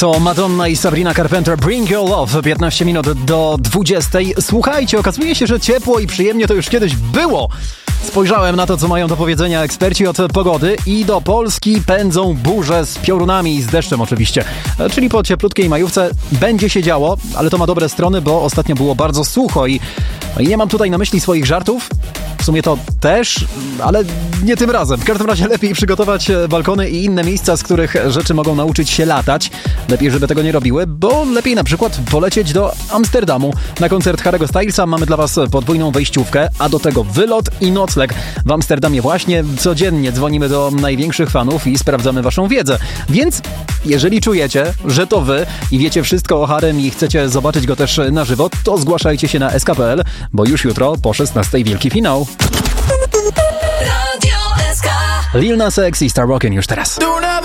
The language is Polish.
To Madonna i Sabrina Carpenter, Bring Your Love, 15 minut do 20. Słuchajcie, okazuje się, że ciepło i przyjemnie to już kiedyś było. Spojrzałem na to, co mają do powiedzenia eksperci od pogody i do Polski pędzą burze z piorunami i z deszczem oczywiście. Czyli po cieplutkiej majówce będzie się działo, ale to ma dobre strony, bo ostatnio było bardzo sucho i nie mam tutaj na myśli swoich żartów. W sumie to też, ale nie tym razem. W każdym razie lepiej przygotować balkony i inne miejsca, z których rzeczy mogą nauczyć się latać. Lepiej, żeby tego nie robiły, bo lepiej na przykład polecieć do Amsterdamu. Na koncert Harry'ego Stylesa mamy dla Was podwójną wejściówkę, a do tego wylot i nocleg. W Amsterdamie właśnie codziennie dzwonimy do największych fanów i sprawdzamy Waszą wiedzę. Więc jeżeli czujecie, że to Wy i wiecie wszystko o Harrym i chcecie zobaczyć go też na żywo, to zgłaszajcie się na sk.pl, bo już jutro po 16 wielki finał. Lil Nas X i Star Rockin' już teraz.